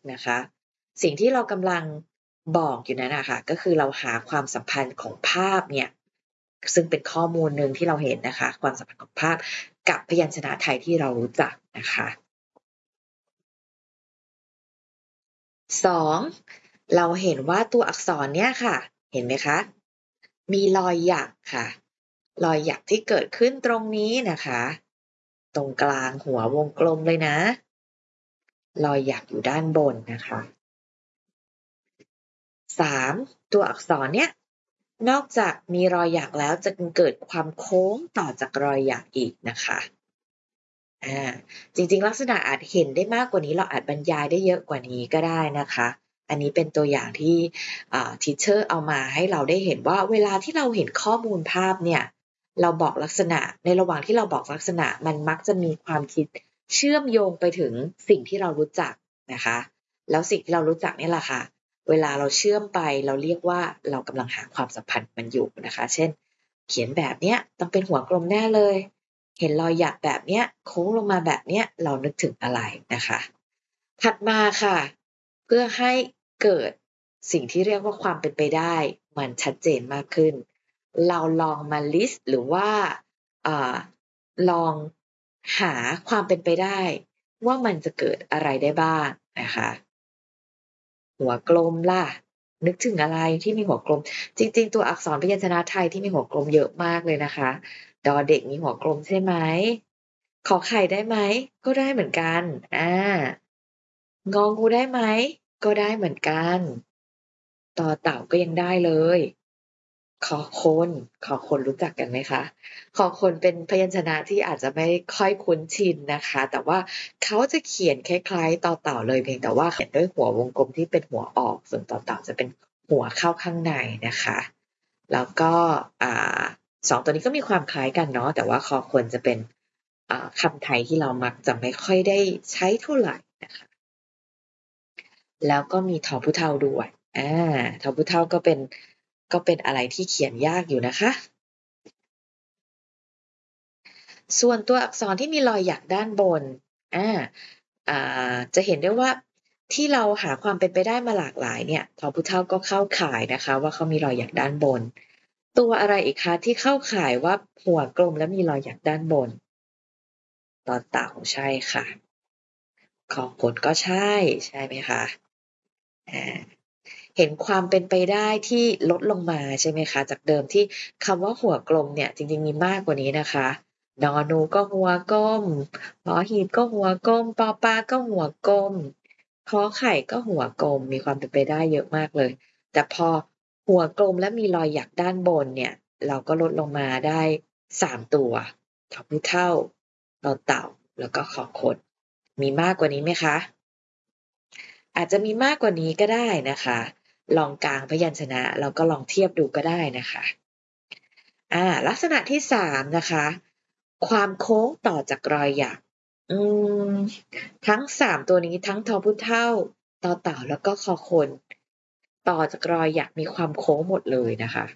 นะคะสิ่งที่เรากำลังบอกอยู่นั้นนะคะก็คือเราหาความสัมพันธ์ของภาพเนี่ยซึ่งเป็นข้อมูลหนึ่งที่เราเห็นนะคะความสัมพันธ์ของภาพกับพยัญชนะไทยที่เรารู้จักนะคะ2เราเห็นว่าตัวอักษรเนี่ยค่ะเห็นไหมคะมีรอยหยักค่ะรอยหยักที่เกิดขึ้นตรงนี้นะคะตรงกลางหัววงกลมเลยนะรอยหยักอยู่ด้านบนนะคะ3ตัวอักษรเนี่ยนอกจากมีรอยหยักแล้วจะเกิดความโค้งต่อจากรอยหยักอีกนะคะจริงๆลักษณะอาจเห็นได้มากกว่านี้เราอาจบรรยายได้เยอะกว่านี้ก็ได้นะคะอันนี้เป็นตัวอย่างที่teacher เอามาให้เราได้เห็นว่าเวลาที่เราเห็นข้อมูลภาพเนี่ยเราบอกลักษณะในระหว่างที่เราบอกลักษณะมันมักจะมีความคิดเชื่อมโยงไปถึงสิ่งที่เรารู้จักนะคะแล้วสิ่งที่เรารู้จักเนี่ยแหละค่ะเวลาเราเชื่อมไปเราเรียกว่าเรากำลังหาความสัมพันธ์มันอยู่นะคะเช่นเขียนแบบเนี้ยต้องเป็นหัวกลมแน่เลยเห็นรอยหยักแบบเนี้ยโค้งลงมาแบบเนี้ยเรานึกถึงอะไรนะคะถัดมาค่ะเพื่อให้เกิดสิ่งที่เรียกว่าความเป็นไปได้มันชัดเจนมากขึ้นเราลองมาลิสต์หรือว่าอ่าลองหาความเป็นไปได้ว่ามันจะเกิดอะไรได้บ้างนะคะหัวกลมล่ะนึกถึงอะไรที่มีหัวกลมจริงๆตัวอักษรพยัญชนะไทยที่มีหัวกลมเยอะมากเลยนะคะดอเด็กมีหัวกลมใช่ไหมขอไข่ได้ไหมก็ได้เหมือนกันงองูได้ไหมก็ได้เหมือนกันต่อเต่าก็ยังได้เลยคอคนคอคนรู้จักกันไหมคะคอคนเป็นพยัญชนะที่อาจจะไม่ค่อยคุ้นชินนะคะแต่ว่าเขาจะเขียนคล้ายๆต่อเต่าเลยเพียงแต่ว่าเขียนด้วยหัววงกลมที่เป็นหัวออกส่วนต่อเต่าจะเป็นหัวเข้าข้างในนะคะแล้วก็อ่า2ตัวนี้ก็มีความคล้ายกันเนาะแต่ว่าคอคนจะเป็นคำไทยที่เรามักจะไม่ค่อยได้ใช้เท่าไรนะคะแล้วก็มีทอผู้เฒ่าด้วยอาทอผู้เฒ่าก็เป็นอะไรที่เขียนยากอยู่นะคะ ส่วนตัวอักษรที่มีรอยหยักด้านบนอาจะเห็นได้ว่าที่เราหาความเป็นไปได้มาหลากหลายเนี่ยทผู้เฒ่าก็เข้าข่ายนะคะว่าเขามีรอยหยักด้านบนตัวอะไรอีกคะที่เข้าข่ายว่าหัวกลมและมีรอยหยักด้านบนต่อเต่าใช่ค่ะขอขดก็ใช่ใช่ไหมคะอาเห็นความเป็นไปได้ที่ลดลงมาใช่ไหมคะจากเดิมที่คำว่าหัวกลมเนี่ยจริงๆมีมากกว่านี้นะคะนอนูก็หัวก้มหอหีบก็หัวก้มปอปลาก็หัวกลมขอไข่ก็หัวกลมมีความเป็นไปได้เยอะมากเลยแต่พอหัวกลมและมีรอยหยักด้านบนเนี่ยเราก็ลดลงมาได้3ตัวทผู้เฒ่าต่อเต่าแล้วก็ขอคดมีมากกว่านี้ไหมคะ อาจจะมีมากกว่านี้ก็ได้นะคะลองกางพยัญชนะแล้วก็ลองเทียบดูก็ได้นะคะลักษณะที่3นะคะความโค้งต่อจากรอยหยักอืมทั้ง3ตัวนี้ทั้งทพุเท่าต่อเต่าแล้วก็คอคนต่อจากรอยหยักมีความโค้งหมดเลยนะคะ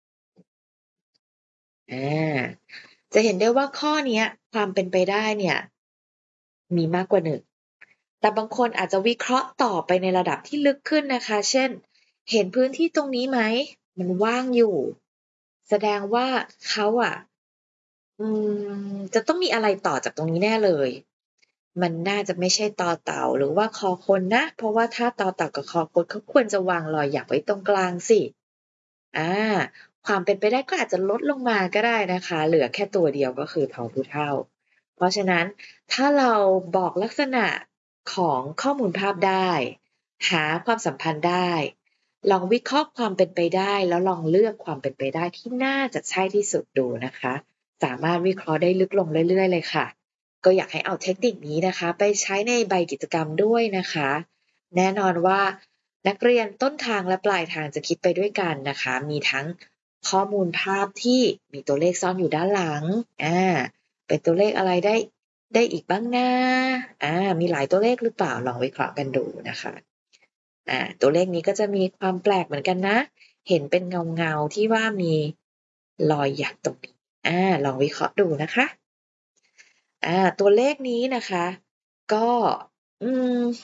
อาจะเห็นได้ว่าข้อเนี้ยความเป็นไปได้เนี่ยมีมากกว่า1แต่บางคนอาจจะวิเคราะห์ต่อไปในระดับที่ลึกขึ้นนะคะเช่นเห็นพื้นที่ตรงนี้ไหมมันว่างอยู่แสดงว่าเขาอะอืจะต้องมีอะไรต่อจากตรงนี้แน่เลยมันน่าจะไม่ใช่ตอเต่าหรือว่าคอคนนะเพราะว่าถ้าตอเต่ากับคอคนเขาควรจะวางรอยหยักไว้ตรงกลางสิอาความเป็นไปได้ก็อาจจะลดลงมาก็ได้นะคะเหลือแค่ตัวเดียวก็คือทอผู้เฒ่าเพราะฉะนั้นถ้าเราบอกลักษณะของข้อมูลภาพได้หาความสัมพันธ์ได้ลองวิเคราะห์ความเป็นไปได้แล้วลองเลือกความเป็นไปได้ที่น่าจะใช่ที่สุดดูนะคะสามารถวิเคราะห์ได้ลึกลงเรื่อยๆเลยค่ะก็อยากให้เอาเทคนิคนี้นะคะไปใช้ในใบกิจกรรมด้วยนะคะแน่นอนว่านักเรียนต้นทางและปลายทางจะคิดไปด้วยกันนะคะมีทั้งข้อมูลภาพที่มีตัวเลขซ่อนอยู่ด้านหลังอาเป็นตัวเลขอะไรได้อีกบ้างนะมีหลายตัวเลขหรือเปล่าลองวิเคราะห์กันดูนะคะตัวเลขนี้ก็จะมีความแปลกเหมือนกันนะเห็นเป็นเงาๆที่ว่ามีรอยหยักตรงนี้ลองวิเคราะห์ดูนะคะตัวเลขนี้นะคะก็อืม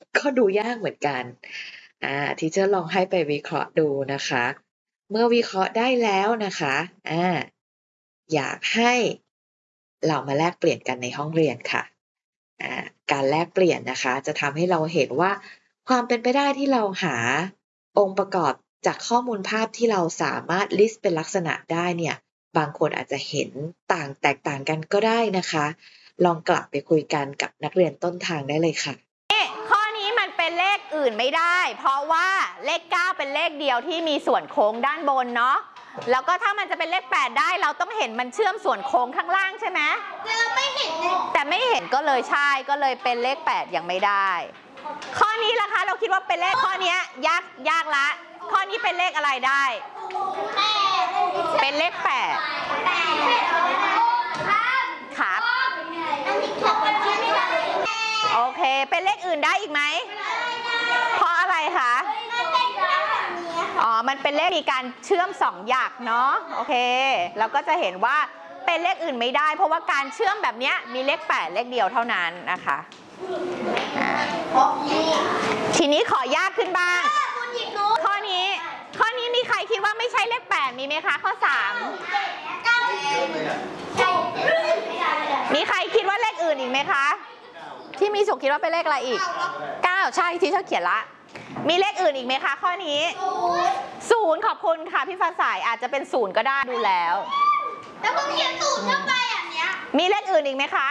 ก็ดูยากเหมือนกันทีเชอร์ลองให้ไปวิเคราะห์ดูนะคะ เมื่อวิเคราะห์ได้แล้วนะคะอยากให้เรามาแลกเปลี่ยนกันในห้องเรียนค่ะการแลกเปลี่ยนนะคะจะทำให้เราเห็นว่าความเป็นไปได้ที่เราหาองค์ประกอบจากข้อมูลภาพที่เราสามารถ list เป็นลักษณะได้เนี่ยบางคนอาจจะเห็นแตกต่างกันก็ได้นะคะลองกลับไปคุยกันกับนักเรียนต้นทางได้เลยค่ะข้อนี้มันเป็นเลขอื่นไม่ได้เพราะว่าเลข9เป็นเลขเดียวที่มีส่วนโค้งด้านบนเนาะแล้วก็ถ้ามันจะเป็นเลข8ได้เราต้องเห็นมันเชื่อมส่วนโค้งข้างล่างใช่ไหมแต่เราไม่เห็นแต่ไม่เห็นก็เลยใช่ก็เลยเป็นเลข8ยังไม่ได้ข้อนี้ล่ะคะเราคิดว่าเป็นเลขข้อนี้ยากละข้อนี้เป็นเลขอะไรได้เป็นเลข8ครับโอเคเป็นเลขอื่นได้อีกไหมเพราะอะไรคะมันเป็นเลขมีการเชื่อม2หยักเนาะโอเคเราก็จะเห็นว่าเป็นเลขอื่นไม่ได้เพราะว่าการเชื่อมแบบนี้มีเลข8เลขเดียวเท่านั้นนะคะทีนี้ขอยากขึ้นบ้างข้อนี้มีใครคิดว่าไม่ใช่เลข8มีไหมคะข้อ3มีใครคิดว่าเลขอื่นอีกไหมคะที่มีสุขคิดว่าเป็นเลขอะไรอีก9ใช่ที่เขาเขียนละมีเลขอื่นอีกไหมคะข้อนี้0ขอบคุณค่ะพี่ฟ้าใสอาจจะเป็น0ก็ได้ดูแล้วแล้วผมเขียน0เข้าไปแบบเนี้ยมีเลขอื่นอีกไหมคะ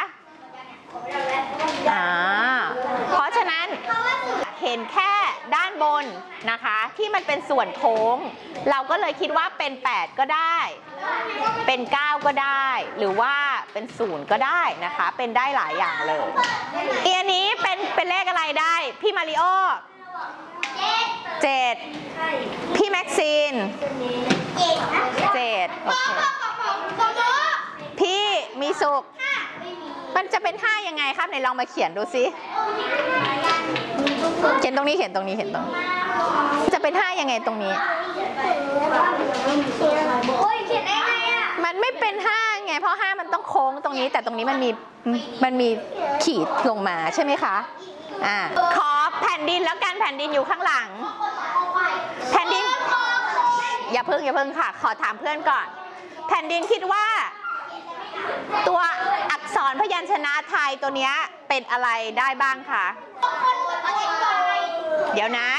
เพราะฉะนั้นเห็นแค่ด้านบนนะคะที่มันเป็นส่วนโค้งเราก็เลยคิดว่าเป็น8ก็ได้เป็น9ก็ได้หรือว่าเป็น0ก็ได้นะคะเป็นได้หลายอย่างเลยอันนี้เป็นเลขอะไรได้พี่มาริโอ7พี่แม็กซีน7โอเคพี่มีสุขมันจะเป็น5ยังไงครับไหนลองมาเขียนดูสิเขียนตรงนี้จะเป็น5ยังไงตรงนี้มันไม่เป็น5ไงเพราะ5มันต้องโค้งตรงนี้แต่ตรงนี้มันมีขีดลงมาใช่ไหมคะขอแผ่นดินแล้วกันแผ่นดินอยู่ข้างหลังแผ่นดินอย่าเพิ่งค่ะขอถามเพื่อนก่อนแผ่นดินคิดว่าตัวอักษรพยัญชนะไทยตัวนี้เป็นอะไรได้บ้างคะเดี๋ยวนะ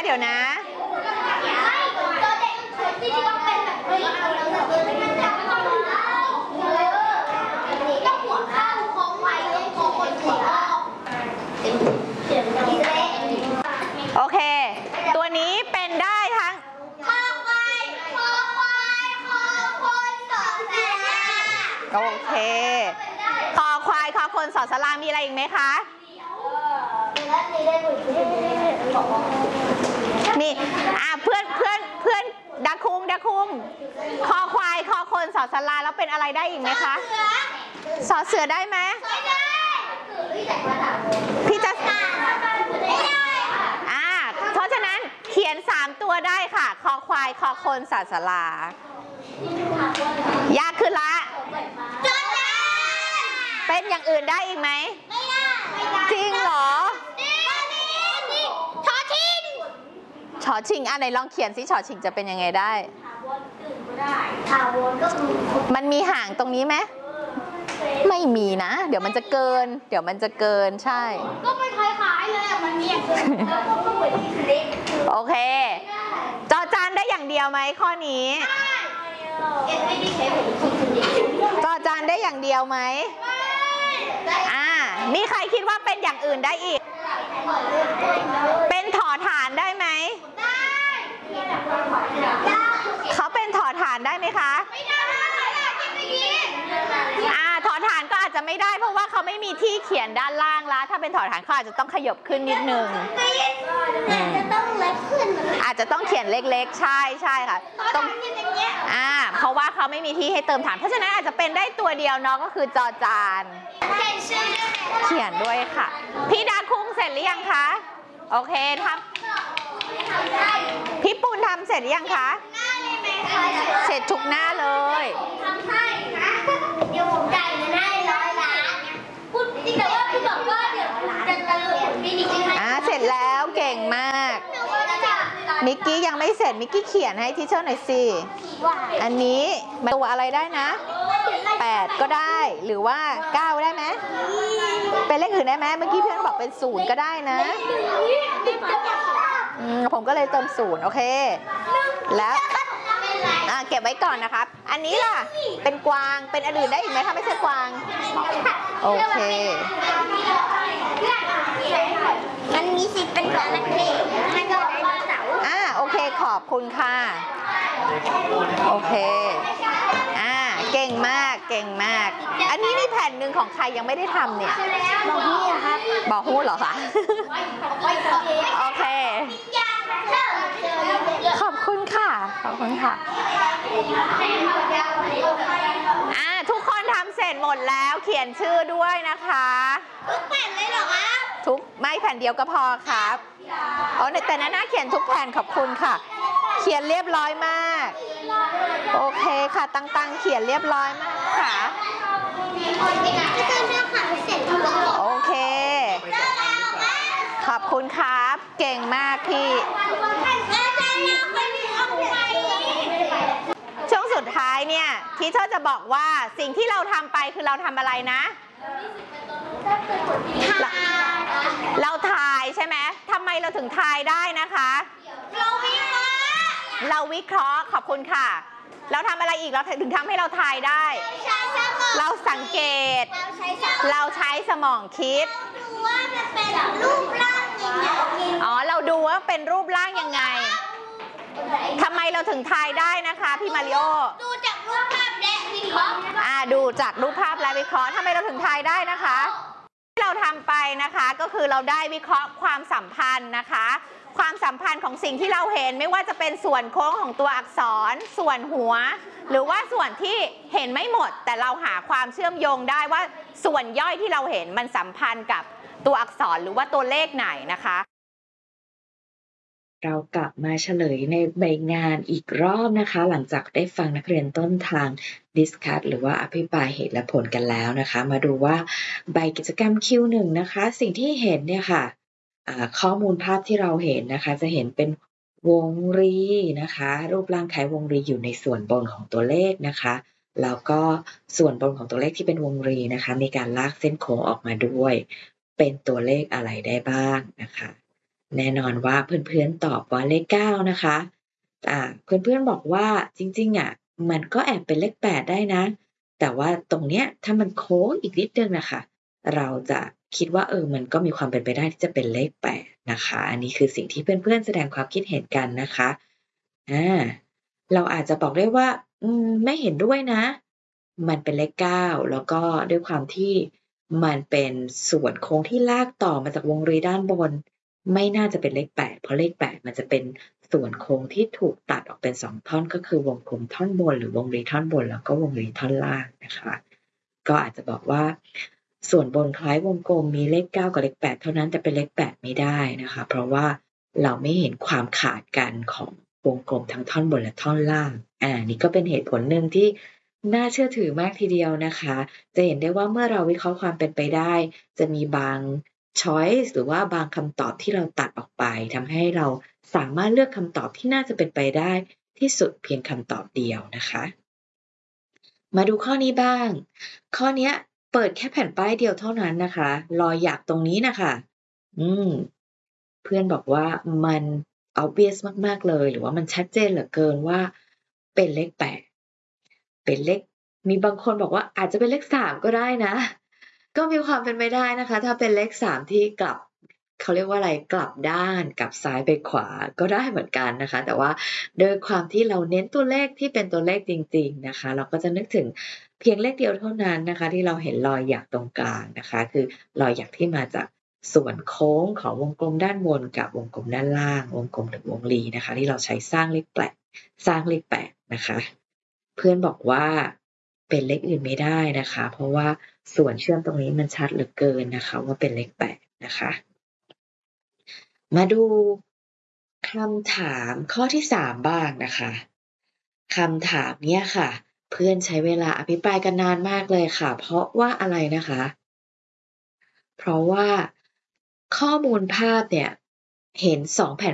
โอเคตัวนี้เป็นได้ทั้งโอเคคอควายคอคนสอสลามีอะไรอีกไหมคะนี่เพื่อนดักคุงคอควายคอคนสอสลาแล้วเป็นอะไรได้อีกไหมคะสอเสือได้ไหมพี่จะเพราะฉะนั้นเขียน3ตัวได้ค่ะคอควายคอคนสอสลายากขึ้นละเป็นอย่างอื่นได้อีกไหมไม่ได้จริงเหรอชอชิงไหนลองเขียนสิชอชิงจะเป็นยังไงได้มันมีห่างตรงนี้ไหมไม่มีนะเดี๋ยวมันจะเกินใช่ก็ไม่คล้ายๆเลยมันมีอย่างอื่นโอเคจอจานได้อย่างเดียวไหมข้อนี้จอจานได้อย่างเดียวไหมมีใครคิดว่าเป็นอย่างอื่นได้อีกเป็นถอฐานได้ไหมเขาเป็นถอฐานได้ไหมคะไม่ได้ถอฐานก็อาจจะไม่ได้เพราะว่าเขาไม่มีที่เขียนด้านล่างแล้วถ้าเป็นถอฐานเขาอาจจะต้องขยับขึ้นนิดนึงอาจจะต้องเขียนเล็กๆใช่ค่ะต้องเพราะว่าเขาไม่มีที่ให้เติมฐานเพราะฉะนั้นอาจจะเป็นได้ตัวเดียวเนาะก็คือจอจานเขียนด้วยค่ะพี่ดาคุ้งเสร็จหรือยังคะโอเคพี่ปูนทำเสร็จหรือยังคะเสร็จทุกหน้าเลยทำให้นะเดี๋ยวผมจ่ายเงินให้100 ล้านพูดจริงแต่ว่าพี่บอกว่าเดี๋ยวจะเสร็จแล้วเมิกกี้ยังไม่เสร็จมิกกี้เขียนให้ทีเชอร์หน่อยสิอันนี้ตัวอะไรได้นะ8ก็ได้หรือว่า9ได้ไหมเป็นเลขอื่นได้ไหมเมื่อกี้เพื่อนบอกเป็น0ก็ได้นะผมก็เลยเติม0โอเคแล้วเก็บไว้ก่อนนะครับอันนี้ล่ะเป็นกวางเป็นอันอื่นได้อีกไหมถ้าไม่ใช่กวางโอเคมันมีสิทธิ์เป็นจระเข้มันก็ไดโนเสาร์โอเคขอบคุณค่ะโอเคเก่งมากเก่งมากอันนี้มีแผ่นหนึ่งของใครยังไม่ได้ทำเนี่ยบอกฮู้ครับบอกฮู้เหรอคะโอเคขอบคุณค่ะขอบคุณค่ะทุกคนทำเสร็จหมดแล้วเขียนชื่อด้วยนะคะทุกแผ่นเลยเหรอครับไม่แผ่นเดียวก็พอครับแต่น่าเขียนทุกแผ่นขอบคุณค่ะเขียนเรียบร้อยมากโอเคค่ะตั้งเขียนเรียบร้อยมากค่ะโอเคขอบคุณครับเก่งมากพี่ช่วงสุดท้ายเนี่ยที่เธอจะบอกว่าสิ่งที่เราทำไปคือเราทำอะไรนะเราทายใช่ไหมทำไมเราถึงทายได้นะคะเราวิเคราะห์ขอบคุณค่ะเราทำอะไรอีกเราถึงทำให้เราทายได้เราสังเกตเราใช้สมองคิดเราดูว่าเป็นรูปร่างยังไงทำไมเราถึงทายได้นะคะพี่มาริโอดูจากรูปภาพและวิเคราะห์ดูจากรูปภาพและวิเคราะห์ทำไมเราถึงทายได้นะคะที่เราทำไปนะคะก็คือเราได้วิเคราะห์ความสัมพันธ์นะคะความสัมพันธ์ของสิ่งที่เราเห็นไม่ว่าจะเป็นส่วนโค้งของตัวอักษรส่วนหัวหรือว่าส่วนที่เห็นไม่หมดแต่เราหาความเชื่อมโยงได้ว่าส่วนย่อยที่เราเห็นมันสัมพันธ์กับตัวอักษรหรือว่าตัวเลขไหนนะคะเรากลับมาเฉลยในใบงานอีกรอบนะคะหลังจากได้ฟังนักเรียนต้นทางดิสคัสหรือว่าอภิปรายเหตุและผลกันแล้วนะคะมาดูว่าใบกิจกรรม Q1 นะคะสิ่งที่เห็นเนี่ยค่ะข้อมูลภาพที่เราเห็นนะคะจะเห็นเป็นวงรีนะคะรูปร่างคล้ายวงรีอยู่ในส่วนบนของตัวเลขนะคะแล้วก็ส่วนบนของตัวเลขที่เป็นวงรีนะคะมีการลากเส้นโค้งออกมาด้วยเป็นตัวเลขอะไรได้บ้างนะคะแน่นอนว่าเพื่อนๆตอบว่าเลข9นะคะเพื่อนๆบอกว่าจริงๆมันก็แอบเป็นเลข8ได้นะแต่ว่าตรงเนี้ยถ้ามันโค้งอีกนิดนึงนะคะเราจะคิดว่ามันก็มีความเป็นไปได้ที่จะเป็นเลข8นะคะอันนี้คือสิ่งที่เพื่อนๆแสดงความคิดเห็นกันนะคะเราอาจจะบอกได้ว่าไม่เห็นด้วยนะมันเป็นเลข9แล้วก็ด้วยความที่มันเป็นส่วนโค้งที่ลากต่อมาจากวงรีด้านบนไม่น่าจะเป็นเลข8เพราะเลข8มันจะเป็นส่วนโค้งที่ถูกตัดออกเป็น2ท่อนก็คือวงกลมท่อนบนหรือวงรีท่อนบนแล้วก็วงรีท่อนล่างนะคะก็อาจจะบอกว่าส่วนบนคล้ายวงกลมมีเลข9กับเลข8เท่านั้นแต่เป็นเลข8ไม่ได้นะคะเพราะว่าเราไม่เห็นความขาดกันของวงกลมทั้งท่อนบนและท่อนล่างนี่ก็เป็นเหตุผลหนึ่งที่น่าเชื่อถือมากทีเดียวนะคะจะเห็นได้ว่าเมื่อเราวิเคราะห์ความเป็นไปได้จะมีบางchoice หรือว่าบางคำตอบที่เราตัดออกไปทำให้เราสามารถเลือกคำตอบที่น่าจะเป็นไปได้ที่สุดเพียงคำตอบเดียวนะคะมาดูข้อนี้บ้างข้อนี้เปิดแค่แผ่นป้ายเดียวเท่านั้นนะคะรอยหยักตรงนี้นะคะเพื่อนบอกว่ามัน obvious มากๆเลยหรือว่ามันชัดเจนเหลือเกินว่าเป็นเลข8เป็นเลขมีบางคนบอกว่าอาจจะเป็นเลข3ก็ได้นะก็มีความเป็นไปได้นะคะถ้าเป็นเลข3ที่กลับเขาเรียกว่าอะไรกลับด้านกลับซ้ายไปขวาก็ได้เหมือนกันนะคะแต่ว่าโดยความที่เราเน้นตัวเลขที่เป็นตัวเลขจริงๆนะคะเราก็จะนึกถึงเพียงเลขเดียวเท่านั้นนะคะที่เราเห็นรอยหยักตรงกลางนะคะคือรอยหยักที่มาจากส่วนโค้งของวงกลมด้านบนกับวงกลมด้านล่างวงกลมหรือวงรีนะคะที่เราใช้สร้างเลข8นะคะเพื่อนบอกว่าเป็นเลขอื่นไม่ได้นะคะเพราะว่าส่วนเชื่อมตรงนี้มันชัดเหลือเกินนะคะว่าเป็นเลข8นะคะมาดูคำถามข้อที่3บ้างนะคะคำถามเนี้ยค่ะเพื่อนใช้เวลาอภิปรายกันนานมากเลยค่ะเพราะว่าอะไรนะคะเพราะว่าข้อมูลภาพเนี่ยเห็น2แผ่น